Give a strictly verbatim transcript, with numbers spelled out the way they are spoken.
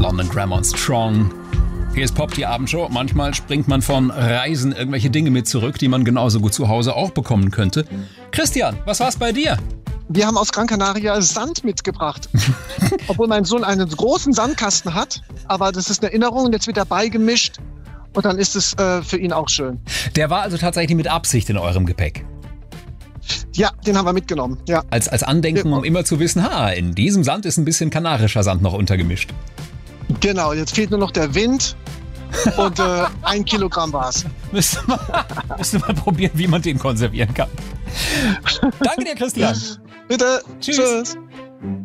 London Grammar und Strong. Hier ist Pop, die Abendshow. Manchmal springt man von Reisen irgendwelche Dinge mit zurück, die man genauso gut zu Hause auch bekommen könnte. Christian, was war's bei dir? Wir haben aus Gran Canaria Sand mitgebracht. Obwohl mein Sohn einen großen Sandkasten hat. Aber das ist eine Erinnerung und jetzt wird er beigemischt. Und dann ist es äh, für ihn auch schön. Der war also tatsächlich mit Absicht in eurem Gepäck? Ja, den haben wir mitgenommen. Ja. Als, als Andenken, um immer zu wissen, ha, in diesem Sand ist ein bisschen kanarischer Sand noch untergemischt. Genau, jetzt fehlt nur noch der Wind. Und äh, ein Kilogramm war's. Müssen wir, müssen wir mal probieren, wie man den konservieren kann. Danke dir, Christian. Bitte. Tschüss. Tschüss.